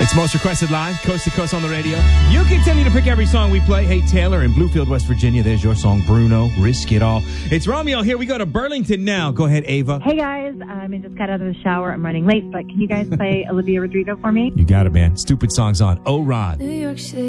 It's Most Requested Live, coast to coast on the radio. You continue to pick every song we play. Hey, Taylor in Bluefield, West Virginia. There's your song, Bruno, Risk It All. It's Romeo here. We go to Burlington now. Go ahead, Ava. Hey, guys. I just got out of the shower. I'm running late, but can you guys play Olivia Rodrigo for me? You got it, man. Stupid Song's on. Oh, Rod. New York City.